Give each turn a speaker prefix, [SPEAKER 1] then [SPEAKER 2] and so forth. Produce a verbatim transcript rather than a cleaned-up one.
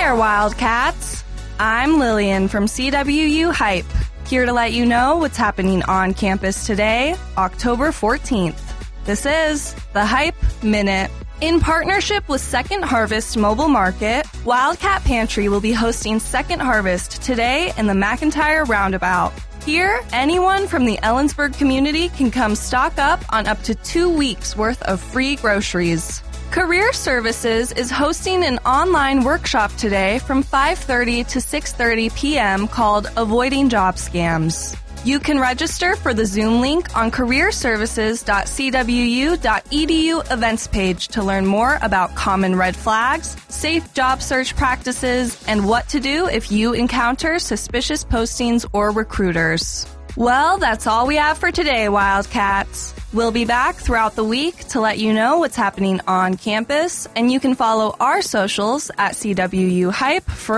[SPEAKER 1] there, Wildcats! I'm Lillian from C W U Hype, here to let you know what's happening on campus today, October fourteenth. This is the Hype Minute. In partnership with Second Harvest Mobile Market, Wildcat Pantry will be hosting Second Harvest today in the McIntyre Roundabout. Here, anyone from the Ellensburg community can come stock up on up to two weeks worth of free groceries. Career Services is hosting an online workshop today from five thirty to six thirty p.m. called Avoiding Job Scams. You can register for the Zoom link on career services dot c w u dot e d u events page to learn more about common red flags, safe job search practices, and what to do if you encounter suspicious postings or recruiters. Well, that's all we have for today, Wildcats. We'll be back throughout the week to let you know what's happening on campus, and you can follow our socials at C W U Hype for